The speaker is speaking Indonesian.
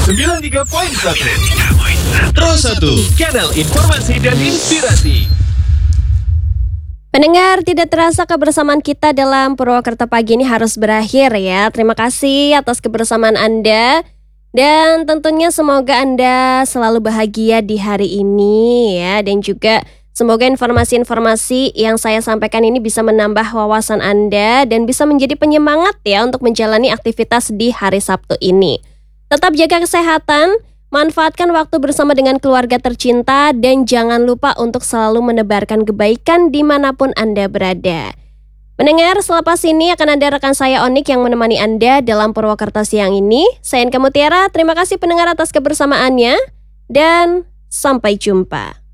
93.1 Pro 1 Channel Informasi dan Inspirasi. Pendengar, tidak terasa kebersamaan kita dalam Purwokerto pagi ini harus berakhir ya. Terima kasih atas kebersamaan Anda. Dan tentunya semoga Anda selalu bahagia di hari ini ya. Dan juga semoga informasi-informasi yang saya sampaikan ini bisa menambah wawasan Anda dan bisa menjadi penyemangat ya untuk menjalani aktivitas di hari Sabtu ini. Tetap jaga kesehatan, manfaatkan waktu bersama dengan keluarga tercinta, dan jangan lupa untuk selalu menebarkan kebaikan dimanapun Anda berada. Mendengar, selepas ini akan ada rekan saya Onik yang menemani Anda dalam Purwokerto siang ini. Saya Inka Mutiara, terima kasih pendengar atas kebersamaannya, dan sampai jumpa.